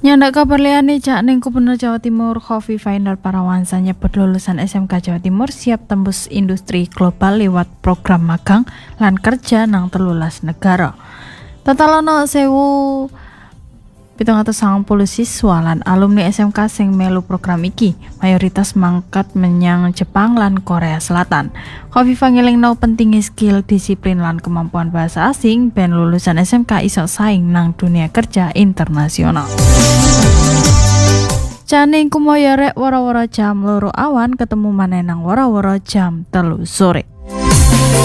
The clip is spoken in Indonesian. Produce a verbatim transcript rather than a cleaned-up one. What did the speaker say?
Nyandak kabar liyane Cak ning Gubernur Jawa Timur Khofifah Indar Parawansa nyebut lulusan S M K Jawa Timur siap tembus industri global lewat program magang lan kerja nang telulas negara. Total ana sewu pitung atus sangang puluh siswa lan alumni S M K sing melu program iki, mayoritas mangkat menyang Jepang lan Korea Selatan. Khofifah ngelingno pentingnya skill, disiplin lan kemampuan bahasa asing ben lulusan S M K iso saing nang dunia kerja internasional. Caning kumoyo rek woro-woro jam loro awan ketemu maneh nang woro-woro jam telu sore.